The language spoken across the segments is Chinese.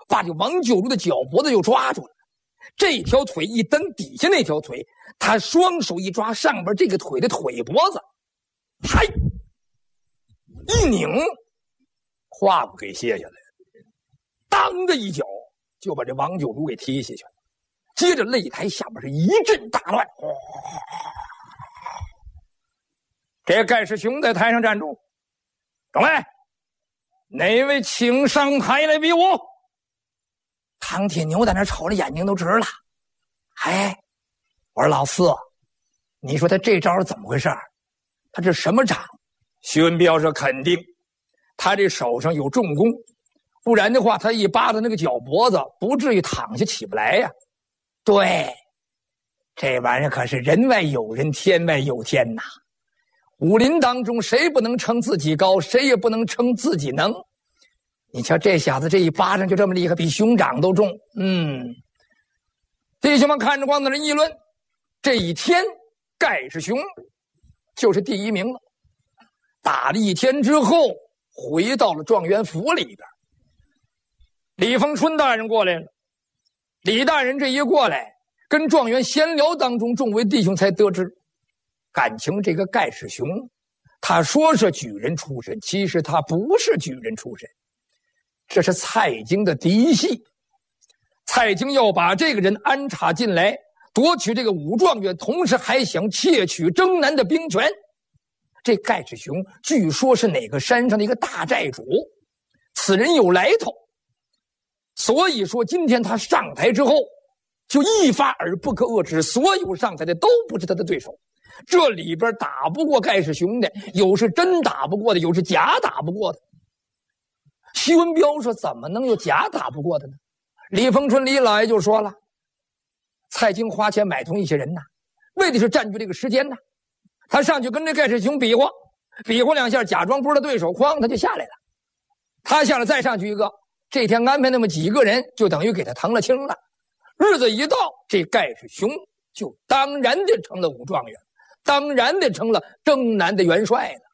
把这王九如的脚脖子就抓住了。这条腿一蹬底下那条腿，他双手一抓上边这个腿的腿脖子，嗨，一拧，胯骨给卸下来了，当的一脚就把这王九如给踢下去了。接着擂台下边是一阵大乱，这盖世雄在台上站住，众位，哪位请上台来比武？唐铁牛在那瞅着眼睛都直了。哎，我说老四，你说他这招怎么回事？他这什么掌？徐文彪说肯定他这手上有重功，不然的话他一扒拉那个脚脖子不至于躺下起不来呀。对，这玩意儿可是人外有人，天外有天呐。武林当中谁不能称自己高，谁也不能称自己能。你瞧这小子这一巴掌就这么厉害，比熊掌都重。弟兄们看着光在那议论，这一天盖世雄就是第一名了。打了一天之后回到了状元府里边，李凤春大人过来了。李大人这一过来，跟状元闲聊当中，众位弟兄才得知，感情这个盖世雄他说是举人出身，其实他不是举人出身，这是蔡京的嫡系。蔡京要把这个人安插进来，夺取这个武状元，同时还想窃取征南的兵权。这盖世雄据说是哪个山上的一个大寨主，此人有来头，所以说今天他上台之后就一发而不可遏制，所有上台的都不是他的对手。这里边打不过盖世雄的，有是真打不过的，有是假打不过的。徐文彪说怎么能有假打不过的呢？李凤春李老爷就说了，蔡京花钱买通一些人呐，为的是占据这个时间呐。他上去跟这盖世雄比划两下，假装不是他对手，哐他就下来了。他下来再上去一个，这天安排那么几个人，就等于给他腾了清了。日子一到，这盖世雄就当然的成了武状元，当然的成了征南的元帅了。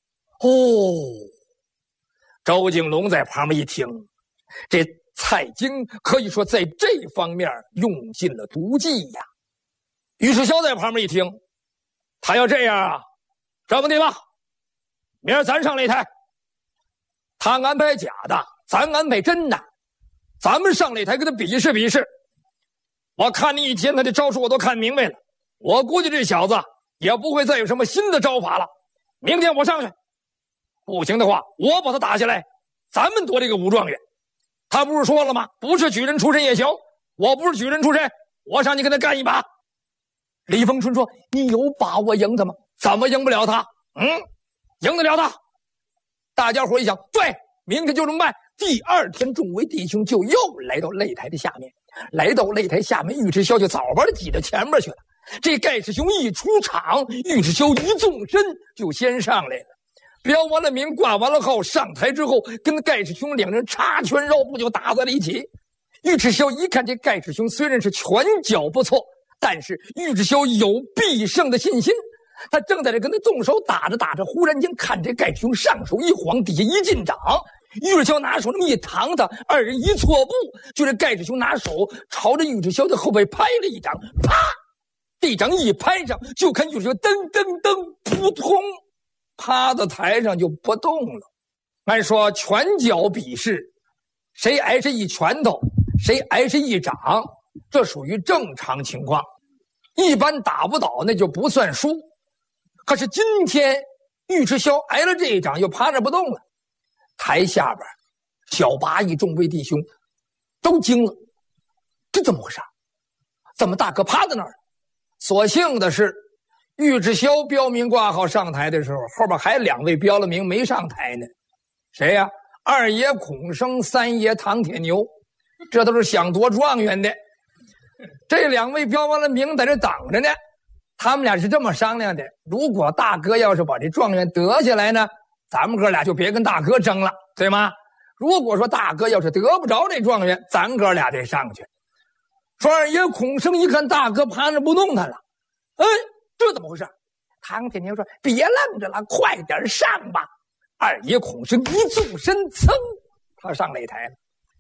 周景龙在旁边一听，这蔡京可以说在这方面用尽了毒计呀。于世霄在旁边一听，他要这样啊，这么的吧，明儿咱上擂台，他安排假的，咱安排真的，咱们上擂台跟他比试比试。我看你一天他的招数我都看明白了，我估计这小子也不会再有什么新的招法了。明天我上去，不行的话我把他打下来，咱们夺这个武状元。他不是说了吗？不是举人出身也行，我不是举人出身，我上去跟他干一把。李凤春说，你有把握赢他吗？怎么赢不了他？赢得了他。大家伙一想，对，明天就这么办。第二天众位弟兄就又来到擂台的下面，来到擂台下面，尉迟霄就早把他挤到前面去了。这盖世雄一出场，尉迟霄一纵身就先上来了，标完了名，挂完了号，上台之后跟盖世雄两人插拳绕步就打在了一起。尉迟霄一看这盖世雄虽然是拳脚不错，但是尉迟霄有必胜的信心。他正在这跟他动手打着打着，忽然间看这盖世雄上手一晃，底下一进掌，尉迟霄拿手那么一扛他，二人一错步，就这盖世雄拿手朝着尉迟霄的后背拍了一掌，啪，这掌一拍上，就看尉迟霄噔噔噔扑通趴到台上就不动了。按说拳脚比试，谁挨谁一拳头，谁挨谁一掌，这属于正常情况，一般打不倒那就不算输。可是今天尉迟霄挨了这一掌又趴着不动了，台下边小八一众位弟兄都惊了，这怎么回事？怎么大哥趴在那儿？所幸的是尉迟霄标明挂号上台的时候，后边还两位标了名没上台呢。谁呀？二爷孔生，三爷唐铁牛，这都是想夺状元的。这两位标完了名在这等着呢。他们俩是这么商量的，如果大哥要是把这状元得下来呢，咱们哥俩就别跟大哥争了，对吗？如果说大哥要是得不着这状元，咱哥俩得上去。说二爷孔生一看大哥趴着不动弹了，这怎么回事？唐铁牛说，别愣着了，快点上吧。二爷孔生一纵身，噌，他上擂台了。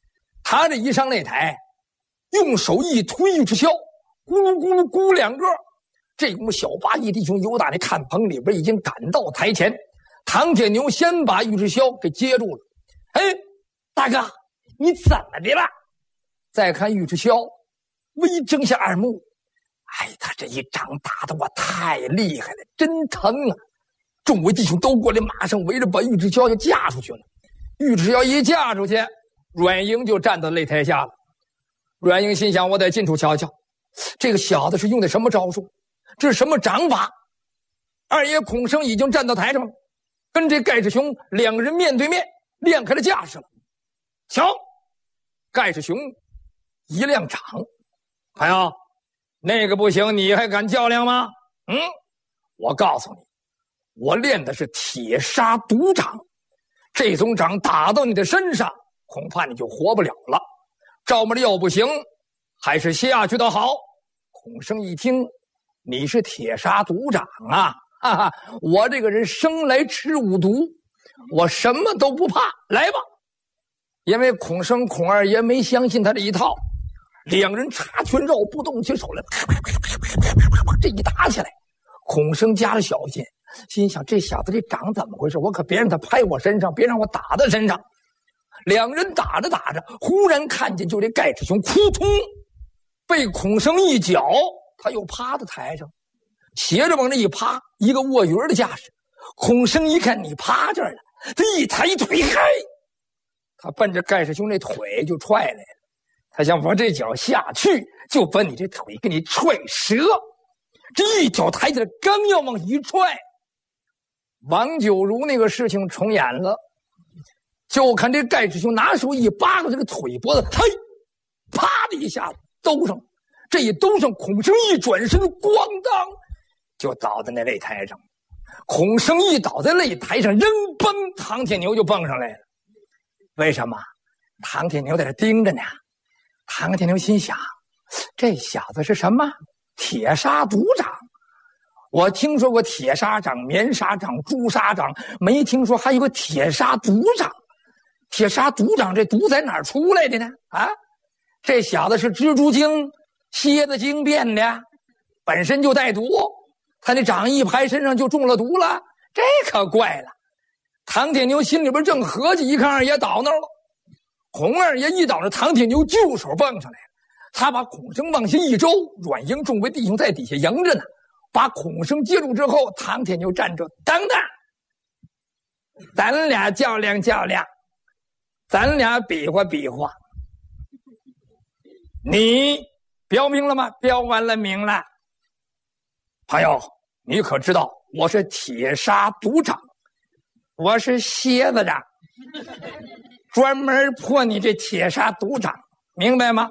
他这一上擂台，用手一推尉迟霄，咕噜咕噜咕两个。这股小八义弟兄尤大那看棚里边已经赶到台前，唐铁牛先把尉迟霄给接住了。哎，大哥，你怎么的了？再看尉迟霄，微睁下二目，哎，他这一掌打得我太厉害了，真疼啊！众位弟兄都过来，马上围着把尉迟霄就架出去了。尉迟霄一架出去，阮英就站到擂台下了。阮英心想，我得近处瞧瞧，这个小子是用的什么招数，这是什么掌法？二爷孔生已经站到台上了，跟这盖世雄两个人面对面练开了架势了。瞧，盖世雄一亮掌，朋友，那个不行，你还敢较量吗？我告诉你，我练的是铁砂毒掌，这种掌打到你的身上，恐怕你就活不了了。照么的要不行，还是下去的好。孔生一听，你是铁砂毒掌啊，哈哈，我这个人生来吃五毒，我什么都不怕，来吧。因为孔生孔二爷没相信他这一套，两人插拳绕不动起手来，这一打起来，孔生加了小心，心想这小子这掌怎么回事？我可别让他拍我身上，别让我打他身上。两人打着打着，忽然看见就这盖世雄扑通被孔生一脚，他又趴在台上，斜着往这一趴，一个卧云的架势。孔生一看你趴这儿了，他一抬腿，嗨，他奔着盖世雄这腿就踹来了。他想我这脚下去就把你这腿给你踹折，这一脚抬起来刚要往一踹，王九如那个事情重演了。就看这盖世雄拿手一扒拉这个腿脖子，嘿，啪的一下子兜上，这一兜上，孔生一转身，咣当就倒在那擂台上。孔生一倒在擂台上，扔崩，唐铁牛就蹦上来了。为什么？唐铁牛在这盯着呢。唐铁牛心想，这小子是什么？铁砂毒掌。我听说过铁砂掌、棉砂掌、朱砂掌，没听说还有个铁砂毒掌。铁砂毒掌这毒在哪儿出来的呢？啊，这小子是蜘蛛精、蝎子精变的，本身就带毒，他那掌一拍身上就中了毒了，这可怪了。唐铁牛心里边正合计，一看二爷倒那儿了，孔二爷一倒那，唐铁牛就手蹦上来了，他把孔生往下一周，阮英众位弟兄在底下迎着呢，把孔生接住之后，唐铁牛站着，等等，咱俩较量较量，咱俩比划比划。你标明了吗？标完了明了。朋友，你可知道我是铁砂毒掌，我是蝎子掌，专门破你这铁砂毒掌，明白吗？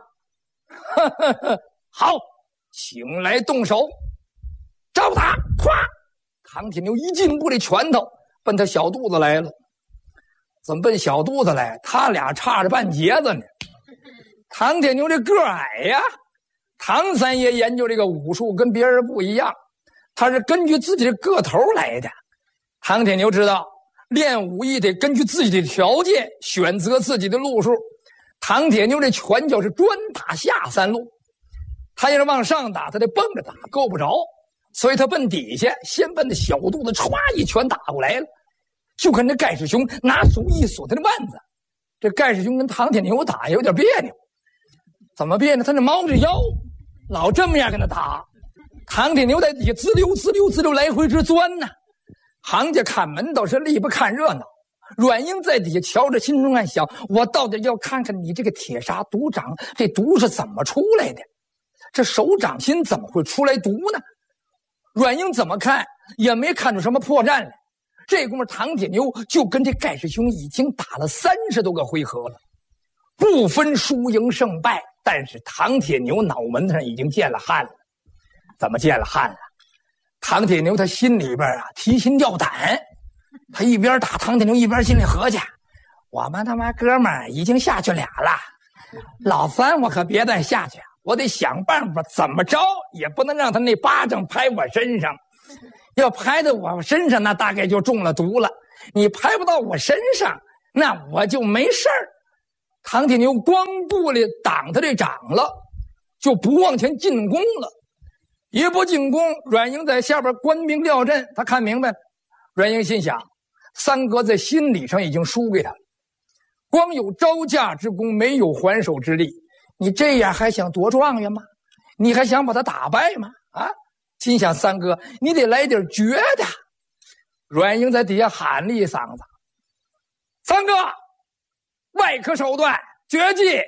好，请来动手。招打，咵！唐铁牛一进步，这拳头奔他小肚子来了。怎么奔小肚子来？他俩差着半截子呢。唐铁牛这个矮呀，唐三爷研究这个武术跟别人不一样，他是根据自己的个头来的。唐铁牛知道练武艺得根据自己的条件选择自己的路数。唐铁牛这拳脚是专打下三路，他要是往上打，他得蹦着打，够不着，所以他奔底下，先奔着小肚子，歘一拳打过来了。就看这盖世雄拿手一锁他的腕子，这盖世雄跟唐铁牛打有点别扭。怎么别扭？他那猫着腰，老这么样跟他打。唐铁牛在底下滋溜滋溜滋溜来回直钻呢。行家看门道是力不看热闹，阮英在底下瞧着，心中暗想：我到底要看看你这个铁砂毒掌，这毒是怎么出来的？这手掌心怎么会出来毒呢？阮英怎么看也没看出什么破绽来。这功夫，唐铁牛就跟这盖世雄已经打了30多个回合了，不分输赢胜败。但是唐铁牛脑门子上已经见了汗了。怎么见了汗了？唐铁牛他心里边提心吊胆，他一边打唐铁牛一边心里合计：我们他妈哥们儿已经下去俩了，老三我可别再下去，我得想办法怎么着也不能让他那巴掌拍我身上。要拍到我身上，那大概就中了毒了。你拍不到我身上，那我就没事儿。 唐铁牛光顾了挡他这掌了，就不往前进攻了。一不进攻，阮英在下边官兵料阵，他看明白了。阮英心想，三哥在心理上已经输给他了，光有招架之功，没有还手之力。你这样还想夺状元吗？你还想把他打败吗？啊！心想三哥，你得来点绝的。阮英在底下喊了一嗓子：“三哥，外可手段，绝技！”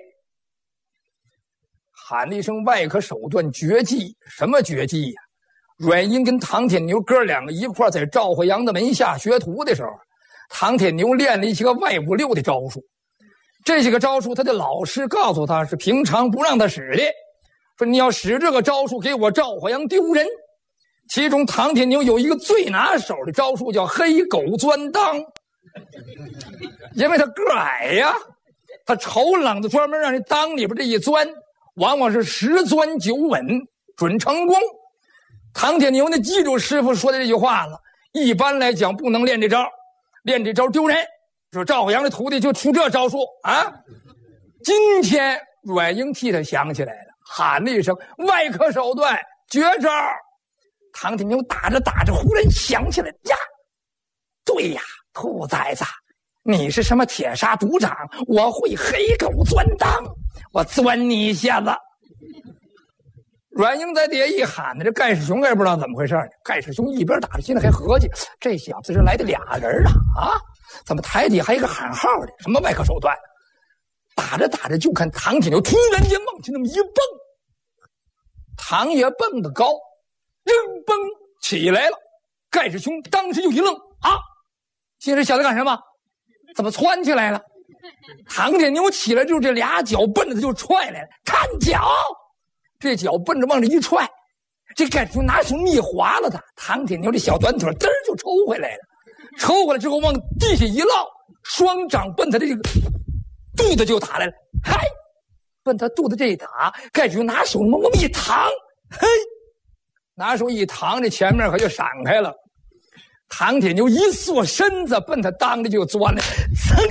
喊了一声“外可手段，绝技”，什么绝技呀？阮英跟唐铁牛哥两个一块在赵惠阳的门下学徒的时候，唐铁牛练了一些个外五六的招数。这些个招数，他的老师告诉他是平常不让他使的，说你要使这个招数给我赵惠阳丢人。其中唐铁牛有一个最拿手的招数叫黑狗钻裆，因为他个矮呀，他丑冷子专门让人裆里边这一钻，往往是10钻9稳，准成功。唐铁牛呢，记住师傅说的这句话了，一般来讲不能练这招，练这招丢人。说赵惠阳的徒弟就出这招数啊！今天阮英替他想起来了，喊了一声“外科手段，绝招”。唐铁牛打着打着，忽然想起来呀，对呀，兔崽子，你是什么铁砂独掌，我会黑狗钻裆，我钻你一下子。阮英在底下一喊呢，这盖世雄也不知道怎么回事。盖世雄一边打着，心里还合计，这小子是来的俩人啊，怎么台底还有一个喊号的？什么外科手段？打着打着，就看唐铁牛突然间往前那么一蹦，唐爷蹦得高，扔蹦起来了。盖世雄当时就一愣啊，心说小子干什么？怎么窜起来了？唐铁牛起来之后，这俩脚奔着他就踹来了，看脚！这脚奔着往这一踹，这盖世雄拿手一划了他，唐铁牛这小短腿嘚儿就抽回来了。抽回来之后往地下一落，双掌奔他这个肚子就打来了。嗨，奔他肚子这一打，盖世雄拿手猛一躺，嘿，拿手一躺，这前面可就闪开了。唐铁牛一缩身子，奔他当着就钻了，噌！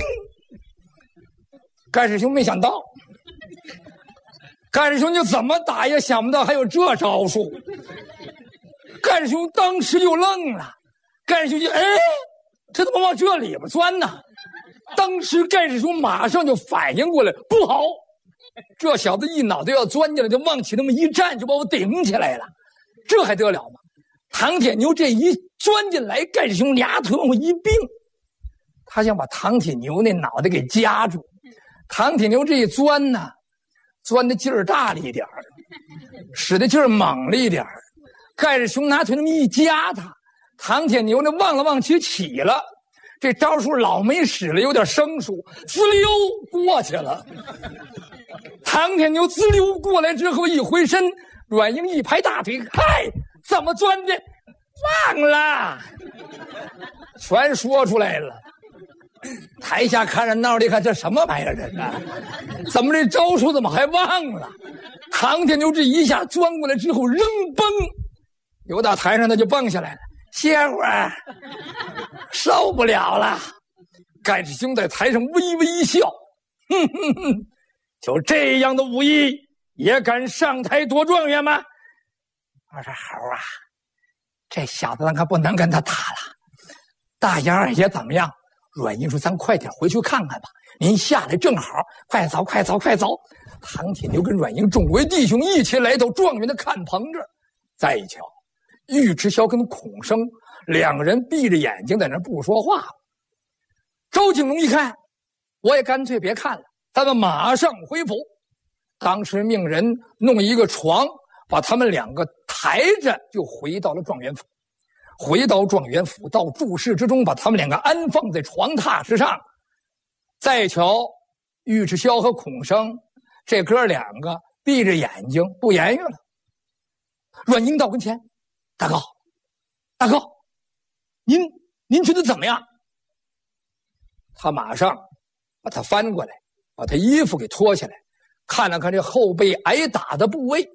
盖世雄没想到。盖世雄就怎么打也想不到还有这招数，盖世雄当时就愣了。盖世雄就这怎么往这里边钻呢？当时盖世雄马上就反应过来，不好，这小子一脑袋要钻进来，就往起那么一站，就把我顶起来了，这还得了吗？唐铁牛这一钻进来，盖世雄俩腿往后一并，他想把唐铁牛那脑袋给夹住。唐铁牛这一钻呢，钻的劲儿大了一点儿，使的劲儿猛了一点儿。盖世雄拿腿那么一夹他，唐铁牛呢望了望起了，这招数老没使了，有点生疏，滋溜过去了。唐铁牛滋溜过来之后一回身，阮英一拍大腿，嗨，怎么钻的？忘了，全说出来了。台下看热闹的一看，这什么玩意儿？这怎么这招数怎么还忘了？唐铁牛这一下钻过来之后，扔蹦，由到台上他就蹦下来了。歇会儿，受不了了。盖世雄在台上微微一笑，哼哼哼，就这样的武艺也敢上台夺状元吗？我说猴啊，这小子咱可不能跟他打了。大爷二爷怎么样？阮英说：“咱快点回去看看吧。您下来正好，快走，快走，快走！”唐铁牛跟阮英众位弟兄一起来到状元的看棚这儿。再一瞧，尉迟霄跟孔生两个人闭着眼睛在那不说话。周景龙一看，我也干脆别看了，咱们马上回府。当时命人弄一个床，把他们两个抬着就回到了状元府。回到状元府，到住室之中，把他们两个安放在床榻之上。再瞧尉迟霄和孔生这哥两个闭着眼睛不言语了。阮英到跟前：“大哥，大哥，您觉得怎么样？”他马上把他翻过来，把他衣服给脱下来，看了看这后背挨打的部位。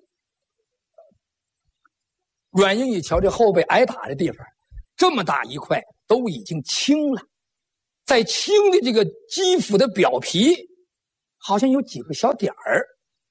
阮英一瞧，这后背挨打的地方这么大一块都已经青了，在青的这个肌肤的表皮好像有几个小点儿。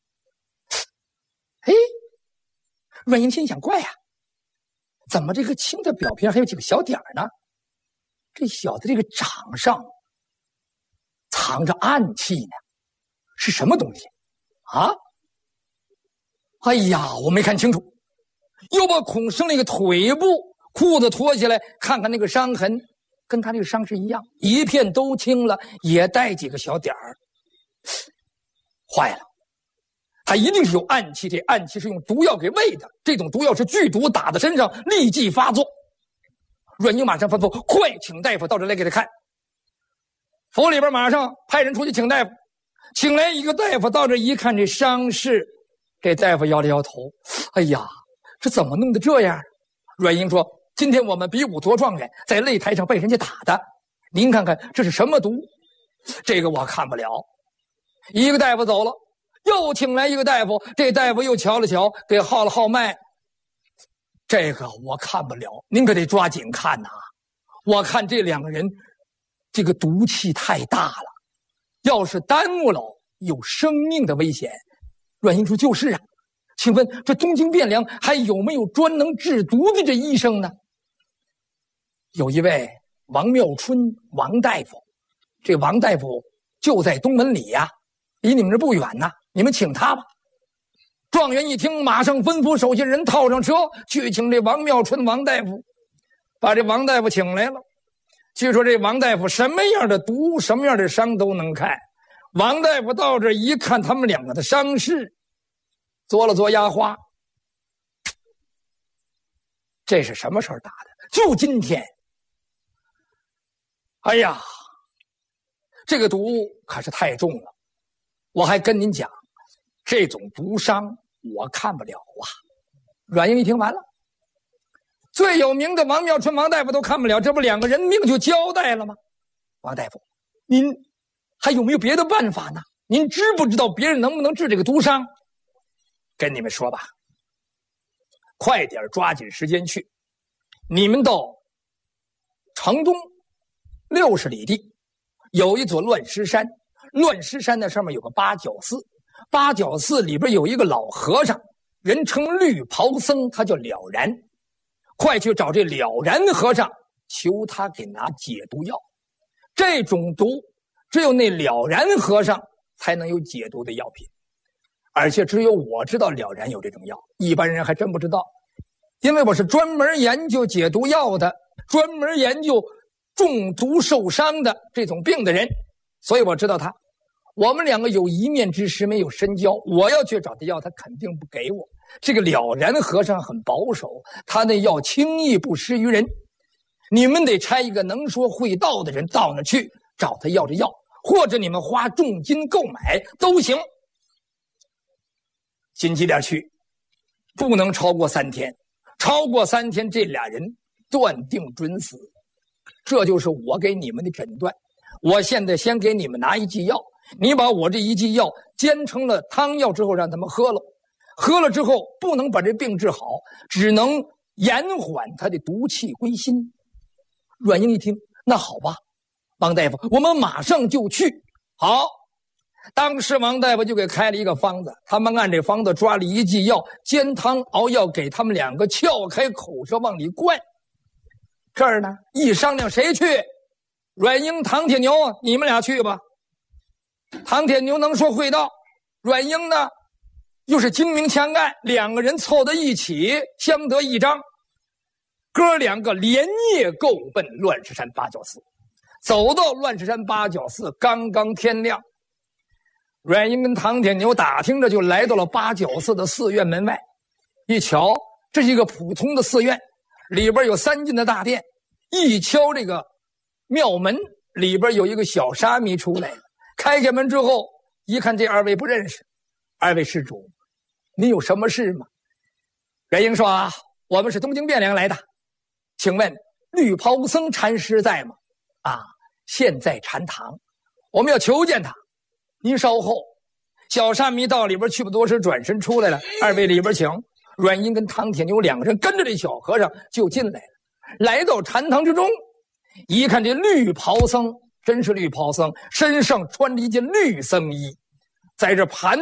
哎，阮英心想，怪呀，怎么这个青的表皮上还有几个小点儿呢？这小的这个掌上藏着暗器呢，是什么东西啊？哎呀，我没看清楚，又把孔生那个腿部裤子脱下来，看看那个伤痕，跟他这个伤势一样，一片都青了，也带几个小点儿。坏了，他一定是有暗器，这暗器是用毒药给喂的，这种毒药是剧毒，打在身上立即发作。阮英马上吩咐，快请大夫到这来给他看。府里边马上派人出去请大夫，请来一个大夫，到这一看这伤势，这大夫摇了摇头，哎呀，这怎么弄得这样？阮英说，今天我们比武夺状元，在擂台上被人家打的，您看看这是什么毒？这个我看不了。一个大夫走了，又请来一个大夫，这大夫又瞧了瞧，给号了号脉，这个我看不了，您可得抓紧看呐！我看这两个人这个毒气太大了，要是耽误了，有生命的危险。阮英说，就是啊，请问这东京汴梁还有没有专能治毒的这医生呢？有一位王妙春王大夫，这王大夫就在东门里呀，离你们这不远呢，你们请他吧。状元一听，马上吩咐手下人套上车去请这王妙春王大夫，把这王大夫请来了。据说这王大夫什么样的毒，什么样的伤都能看。王大夫到这一看他们两个的伤势，嘬了嘬牙花，这是什么时候打的？就今天。哎呀，这个毒可是太重了，我还跟您讲，这种毒伤我看不了啊。阮英一听，完了，最有名的王妙春王大夫都看不了，这不两个人命就交代了吗？王大夫，您还有没有别的办法呢？您知不知道别人能不能治这个毒伤？跟你们说吧，快点抓紧时间去。你们到城东60里地有一座乱石山，乱石山那上面有个八角寺，八角寺里边有一个老和尚，人称绿袍僧，他叫了然。快去找这了然和尚，求他给拿解毒药。这种毒只有那了然和尚才能有解毒的药品，而且只有我知道了然有这种药，一般人还真不知道。因为我是专门研究解毒药的，专门研究中毒受伤的这种病的人，所以我知道他。我们两个有一面之识，没有深交，我要去找他要，他肯定不给我。这个了然和尚很保守，他那药轻易不施于人，你们得差一个能说会道的人到那去找他要这药，或者你们花重金购买都行。紧急点去，不能超过3天，超过3天这俩人断定准死。这就是我给你们的诊断。我现在先给你们拿一剂药，你把我这一剂药煎成了汤药之后让他们喝了，喝了之后不能把这病治好，只能延缓他的毒气归心。阮英一听，那好吧，王大夫，我们马上就去。好，当时王大夫就给开了一个方子，他们按这方子抓了一剂药，煎汤熬药，给他们两个撬开口舌往里灌。这儿呢一商量，谁去？阮英、唐铁牛，你们俩去吧。唐铁牛能说会道，阮英呢又是精明强干，两个人凑在一起，相得益彰。哥两个连夜够奔乱石山八角寺。走到乱石山八角寺，刚刚天亮，阮英跟唐铁牛打听着就来到了八角寺的寺院门外。一瞧，这是一个普通的寺院，里边有3进的大殿。一敲这个庙门，里边有一个小沙弥出来了。开开门之后，一看这2位不认识。2位施主，你有什么事吗？阮英说啊，我们是东京汴梁来的，请问绿袍僧禅师在吗？啊，现在禅堂，我们要求见他，您稍后。小沙弥到里边去不多时，转身出来了。2位里边请。阮英跟唐铁牛两个人跟着这小和尚就进来了。来到禅堂之中，一看这绿袍僧，真是绿袍僧，身上穿着一件绿僧衣， 在这盘